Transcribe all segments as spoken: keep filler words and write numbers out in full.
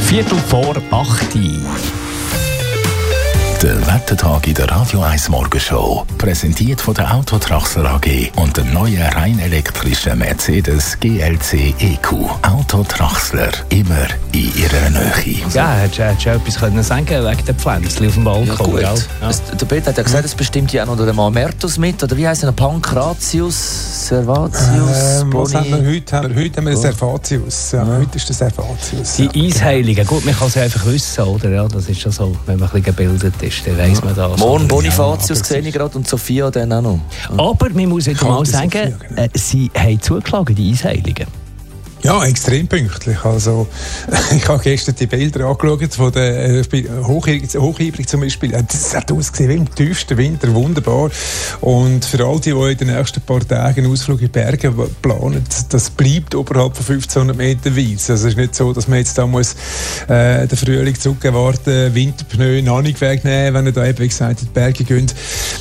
Viertel vor acht. Der Wettertag in der Radio eins Morgenshow. Präsentiert von der Autotraxler A G und dem neuen rein elektrischen Mercedes G L C E Q. Autotraxler, immer in ihrer Nähe. Ja, hättest du etwas können sagen wegen den Pflänzchen auf dem Balkon? Ja, ja. Es, der Peter hat ja gesagt, es bestimmt ja auch noch der Malmertus mit, oder wie heisst er? Pankratius, Servatius, ähm, was Boni... haben wir heute? Haben wir, heute haben wir oh. Servatius. Ja, ja. Heute ist der Servatius. Die ja. Eisheiligen. Gut, man kann es einfach wissen, oder? Ja, das ist schon so, wenn man ein bisschen gebildet ist, dann weiss man das. Morgen Bonifatius ja, sehe ich gerade und Sophia dann auch noch. Aber man muss jetzt mal sagen, Sophia, genau. äh, sie haben zugeschlagen, die Eisheiligen. Ja, extrem pünktlich. Also, ich habe gestern die Bilder angeschaut von der Hochebrig zum Beispiel. Das hat ausgesehen wie im tiefsten Winter, wunderbar. Und für all die, die in den nächsten paar Tagen einen Ausflug in die Berge planen, das bleibt oberhalb von fünfzehnhundert Meter weit. Also es ist nicht so, dass man jetzt da muss äh, den Frühling zurückwarten, Winterpneu noch nicht wegnehmen, wenn ihr da eben, wie gesagt, in die Berge geht.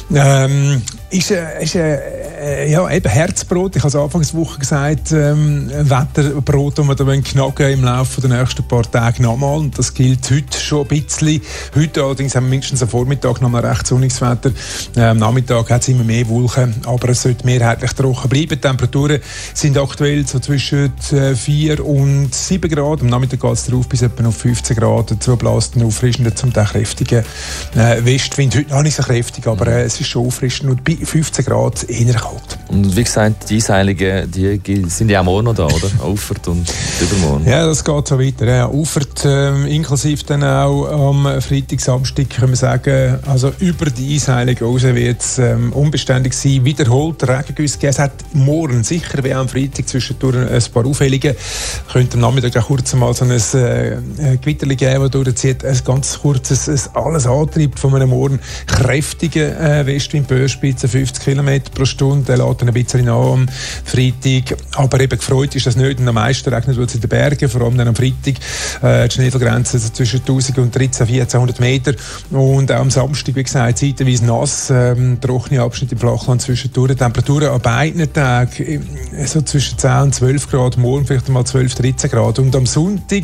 Ähm, ist, äh, ist äh, ja, eben Herzbrot. Ich habe es Anfangswoche gesagt, ähm, Wetterbrot, das wir da knacken im Laufe der nächsten paar Tage nochmal. Und das gilt heute schon ein bisschen. Heute allerdings haben wir mindestens am Vormittag noch mal recht sonniges Wetter. Äh, am Nachmittag hat es immer mehr Wolken, aber es sollte mehrheitlich trocken bleiben. Die Temperaturen sind aktuell so zwischen vier und sieben Grad. Am Nachmittag geht es darauf bis etwa auf fünfzehn Grad. Dazu bläst ein auffrischender, zum Teil kräftiger äh, Westwind. Heute noch nicht so kräftig, aber äh, es ist schon auffrischend. Und bei fünfzehn Grad eher kalt. Und wie gesagt, die Eisheiligen, die sind ja auch morgen noch da, oder? Ufert und übermorgen. Ja, das geht so weiter. Ja. Ufert, ähm, inklusive dann auch am Freitag, Samstag, können wir sagen, also über die Eisheiligen raus wird es ähm, unbeständig sein. Wiederholt Regengüsse geben. Es hat morgen sicher, wie auch am Freitag, zwischendurch ein paar Aufhellungen. Könnte am Nachmittag auch kurz mal so ein äh, Gewitterli geben, das durchzieht. Ein ganz kurzes, es alles antreibt von einem morgen kräftigen äh, Westwind, Böschspitze, fünfzig Kilometer pro Stunde. Der lädt ein bisschen nach am Freitag. Aber eben gefreut ist das nicht. Und am meisten regnet es in den Bergen, vor allem dann am Freitag. Äh, die Schneefallgrenze zwischen tausend und dreizehnhundert, vierzehnhundert Meter. Und auch am Samstag, wie gesagt, zeitweise nass, ähm, trockene Abschnitte im Flachland zwischendurch. Temperaturen an beiden Tagen so zwischen zehn und zwölf Grad, morgen vielleicht mal zwölf, dreizehn Grad. Und am Sonntag,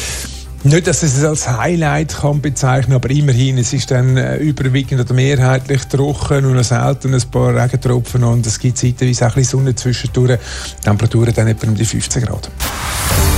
nicht, dass es als Highlight kann bezeichnen, aber immerhin, es ist dann äh, überwiegend oder mehrheitlich trocken und noch selten ein paar Regentropfen und es gibt zeitweise auch ein bisschen Sonne zwischendurch. Temperaturen dann etwa um die fünfzehn Grad.